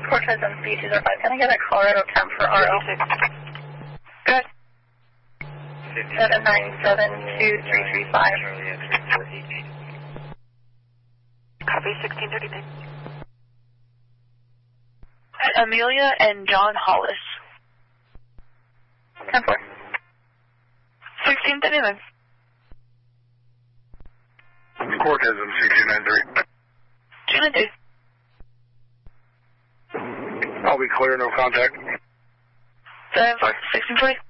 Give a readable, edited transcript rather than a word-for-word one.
Cortez and B205. Can I get a Colorado 10 for RO? Good. 7972335. Copy, 1639. Amelia and John Hollis. 10-4. 1639. Cortez and 6293. 293. I'll be clear, no contact. 7-4, 1640.